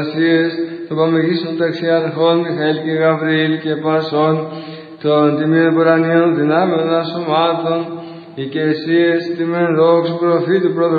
των Παμεγίστων Ταξιαρχών Μιχαήλ και Γαβριήλ και Πασών, των τιμίων Πουρανίων δυνάμεων ασωμάτων, οικεσίες τιμέν δόξου προφήτου